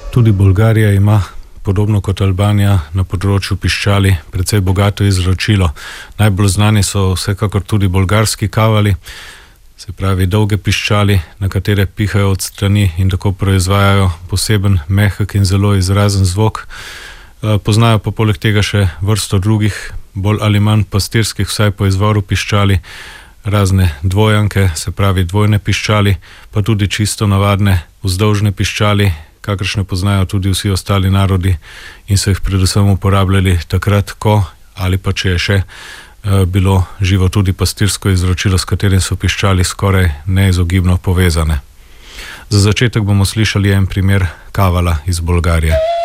Tudi Bolgarija ima, podobno kot Albanija, na področju piščali precej bogato izročilo. Najbolj znani so vsekakor tudi bolgarski kavali, se pravi dolge piščali, na katere pihajo od strani in tako proizvajajo poseben mehek in zelo izrazen zvok. Poznajo pa poleg tega še vrsto drugih, bolj ali manj pastirskih, vsaj po izvoru piščali, razne dvojanke, se pravi dvojne piščali, pa tudi čisto navadne vzdolžne piščali, kakršne poznajo tudi vsi ostali narodi in so jih predvsem uporabljali takrat, ko ali pa če je še bilo živo tudi pastirsko izročilo, s katerim so piščali skoraj neizogibno povezane. Za začetek bomo slišali en primer kavala iz Bolgarije.